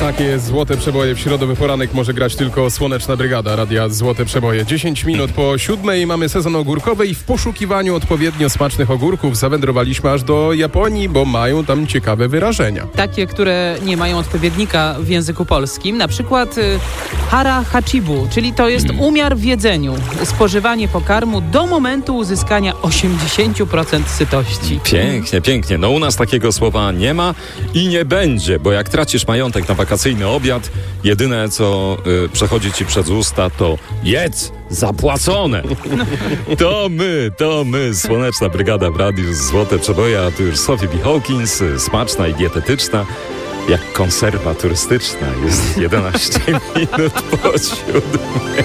Takie Złote Przeboje w środowy poranek może grać tylko Słoneczna Brygada Radia Złote Przeboje. 10 minut po 7:00 mamy sezon ogórkowy i w poszukiwaniu odpowiednio smacznych ogórków zawędrowaliśmy aż do Japonii, bo mają tam ciekawe wyrażenia. Takie, które nie mają odpowiednika w języku polskim. Na przykład hara hachibu, czyli to jest umiar w jedzeniu. Spożywanie pokarmu do momentu uzyskania 80% sytości. Pięknie, pięknie. No u nas takiego słowa nie ma i nie będzie, bo jak tracisz majątek na wakacyjny obiad, jedyne co przechodzi ci przez usta to jedz zapłacone. To my, Słoneczna Brygada w Radiu Złote Przeboje, a tu już Sophie B. Hawkins, smaczna i dietetyczna, jak konserwa turystyczna. Jest 11 minut po 7:00.